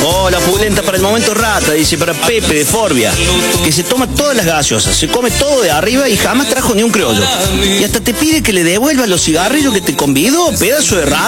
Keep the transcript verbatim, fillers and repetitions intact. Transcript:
Oh, la pulenta para el momento rata, dice para Pepe de Forbia, que se toma todas las gaseosas, se come todo de arriba y jamás trajo ni un criollo. Y hasta te pide que le devuelvas los cigarrillos que te convidó, pedazo de rata.